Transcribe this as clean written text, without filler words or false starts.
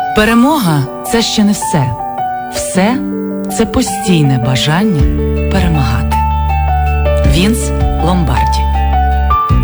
Перемога – це ще не все. Все – це постійне бажання перемагати. Вінс Ломбарді.